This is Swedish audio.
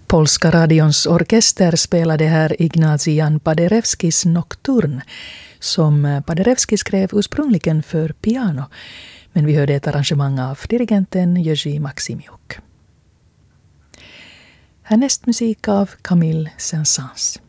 Polska radions orkester spelade här Ignacy Jan Paderewskis Nocturne, som Paderewski skrev ursprungligen för piano, men vi hörde ett arrangemang av dirigenten Jerzy Maksymjuk. Härnäst musik av Camille Saint-Saëns.